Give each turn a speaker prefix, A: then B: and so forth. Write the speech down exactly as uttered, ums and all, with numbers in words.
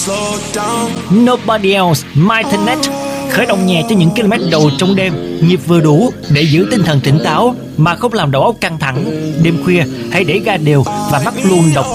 A: Nobody Else, My Internet. Khởi động nhẹ cho những km đầu trong đêm, nhịp vừa đủ để giữ tinh thần tỉnh táo mà không làm đầu óc căng thẳng. Đêm khuya hãy để ga đều và mắt luôn đọc